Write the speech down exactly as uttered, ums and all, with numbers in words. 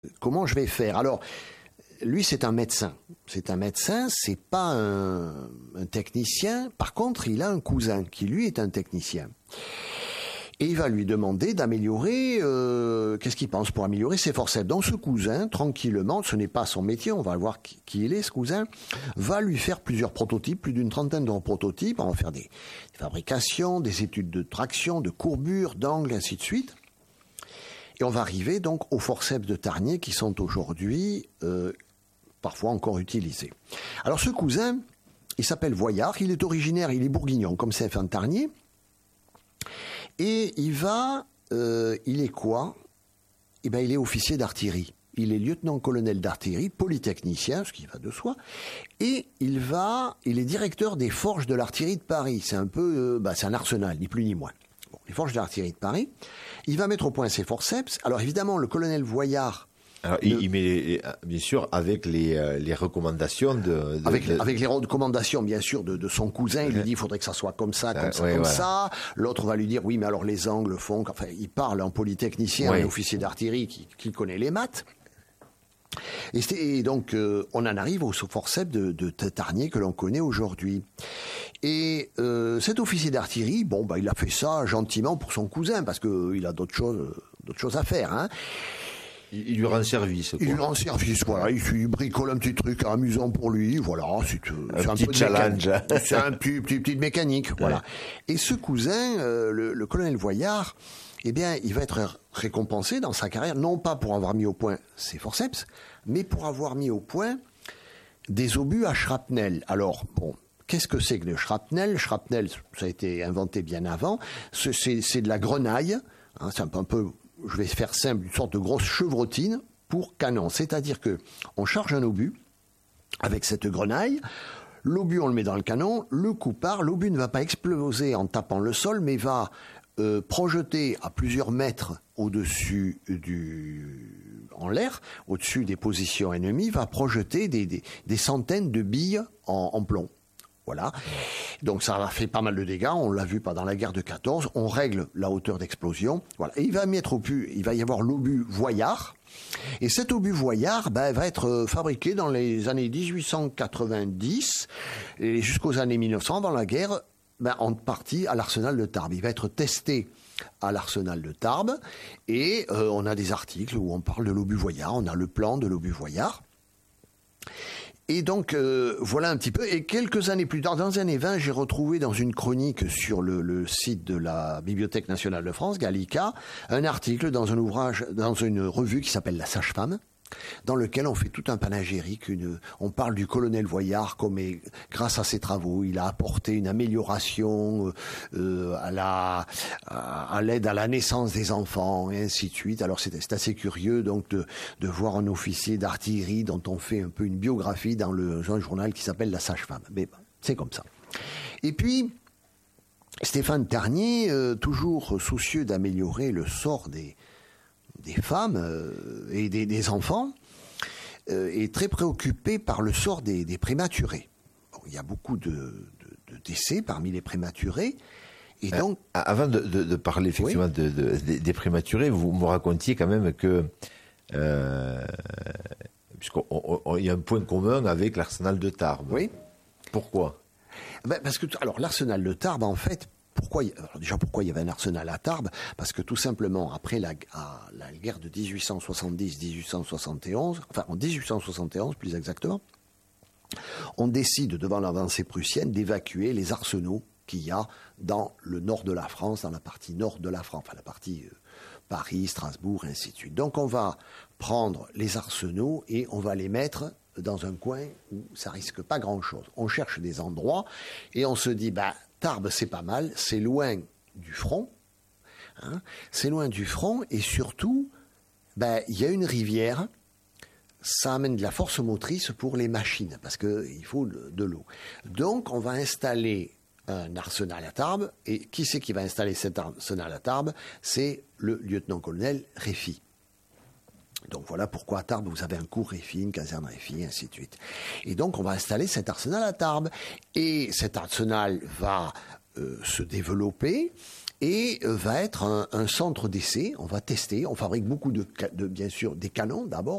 comment je vais faire? Alors, lui, c'est un médecin. C'est un médecin, c'est pas un, un technicien. Par contre, il a un cousin qui, lui, est un technicien. Et il va lui demander d'améliorer, euh, qu'est-ce qu'il pense pour améliorer ses forceps. Donc ce cousin, tranquillement, ce n'est pas son métier, on va voir qui, qui il est, ce cousin, va lui faire plusieurs prototypes, plus d'une trentaine de prototypes. On va faire des, des fabrications, des études de traction, de courbure, d'angle, ainsi de suite. Et on va arriver donc aux forceps de Tarnier qui sont aujourd'hui euh, parfois encore utilisés. Alors ce cousin, il s'appelle Voyard, il est originaire, il est bourguignon, comme Stéphane Tarnier. Et il va, euh, il est quoi? Eh bien, il est officier d'artillerie. Il est lieutenant-colonel d'artillerie, polytechnicien, ce qui va de soi. Et il va, il est directeur des forges de l'artillerie de Paris. C'est un peu, euh, bah, c'est un arsenal, ni plus ni moins. Bon, les forges de l'artillerie de Paris. Il va mettre au point ses forceps. Alors évidemment, le colonel Voyard. Alors, il, il met, bien sûr, avec les, euh, les recommandations de... de, avec, de... avec les recommandations, bien sûr, de, de son cousin. Il lui dit, il faudrait que ça soit comme ça, comme euh, ça, ouais, comme voilà. ça. L'autre va lui dire, oui, mais alors les angles font... Enfin, il parle en polytechnicien, ouais. un officier d'artillerie qui, qui connaît les maths. Et, et donc, euh, on en arrive au forceps de, de Tarnier que l'on connaît aujourd'hui. Et euh, cet officier d'artillerie, bon, bah, il a fait ça gentiment pour son cousin, parce qu'il a d'autres choses, d'autres choses à faire, hein. Il lui rend service. Quoi. Il lui rend service, voilà. Il, il bricole un petit truc amusant pour lui, voilà. C'est, un, c'est un petit peu challenge. C'est un petit, petit, petite mécanique, ouais. Voilà. Et ce cousin, euh, le, le colonel Voyard, eh bien, il va être récompensé dans sa carrière, non pas pour avoir mis au point ses forceps, mais pour avoir mis au point des obus à shrapnel. Alors, bon, qu'est-ce que c'est que le shrapnel? Shrapnel, ça a été inventé bien avant. C'est, c'est, c'est de la grenaille, hein, c'est un peu... Un peu je vais faire simple, une sorte de grosse chevrotine pour canon. C'est-à-dire que on charge un obus avec cette grenaille, l'obus on le met dans le canon, le coup part, l'obus ne va pas exploser en tapant le sol, mais va euh, projeter à plusieurs mètres au-dessus du... en l'air, au-dessus des positions ennemies, va projeter des, des, des centaines de billes en, en plomb. Voilà. Donc ça a fait pas mal de dégâts, on l'a vu pendant la guerre de quatorze, on règle la hauteur d'explosion. Voilà. Et il va mettre au but, il va y avoir l'obus Voyard. Et cet obus Voyard ben, va être fabriqué dans les années dix-huit cent quatre-vingt-dix et jusqu'aux années mille neuf cents, avant la guerre, ben, en partie à l'arsenal de Tarbes. Il va être testé à l'arsenal de Tarbes et euh, on a des articles où on parle de l'obus Voyard, on a le plan de l'obus Voyard. Et donc, euh, voilà un petit peu. Et quelques années plus tard, dans les années vingt, j'ai retrouvé dans une chronique sur le, le site de la Bibliothèque nationale de France, Gallica, un article dans un ouvrage, dans une revue qui s'appelle La Sage-Femme, dans lequel on fait tout un panégyrique. Une, on parle du colonel Voyard comme, et, grâce à ses travaux, il a apporté une amélioration euh, à, la, à, à l'aide à la naissance des enfants, et ainsi de suite. Alors c'est, c'est assez curieux donc de, de voir un officier d'artillerie dont on fait un peu une biographie dans, le, dans un journal qui s'appelle La Sage-Femme. Mais c'est comme ça. Et puis, Stéphane Tarnier, euh, toujours soucieux d'améliorer le sort des des femmes euh, et des, des enfants, euh, est très préoccupé par le sort des, des prématurés. Bon, il y a beaucoup de, de, de décès parmi les prématurés. Et donc, euh, avant de, de, de parler effectivement oui. de, de, de, des prématurés, vous me racontiez quand même que euh, puisqu'il y a un point commun avec l'arsenal de Tarbes. Oui. Pourquoi? Ben, parce que alors l'arsenal de Tarbes, en fait, Pourquoi, alors déjà, pourquoi il y avait un arsenal à Tarbes? Parce que tout simplement, après la, à, la guerre de dix-huit cent soixante-dix dix-huit cent soixante et onze, enfin en dix-huit cent soixante et onze plus exactement, on décide, devant l'avancée prussienne, d'évacuer les arsenaux qu'il y a dans le nord de la France, dans la partie nord de la France, enfin la partie euh, Paris, Strasbourg, et ainsi de suite. Donc on va prendre les arsenaux et on va les mettre dans un coin où ça risque pas grand-chose. On cherche des endroits et on se dit, bah, Tarbes, c'est pas mal, c'est loin du front, hein, c'est loin du front, et surtout, ben, y a une rivière, ça amène de la force motrice pour les machines, parce qu'il faut de, de l'eau. Donc, on va installer un arsenal à Tarbes, et qui c'est qui va installer cet arsenal à Tarbes? C'est le lieutenant-colonel Réfi. Donc voilà pourquoi à Tarbes, vous avez un cours Réfi, une caserne Réfi, ainsi de suite. Et donc on va installer cet arsenal à Tarbes. Et cet arsenal va euh, se développer. et va être un, un centre d'essai. On va tester, on fabrique beaucoup de, de bien sûr des canons d'abord.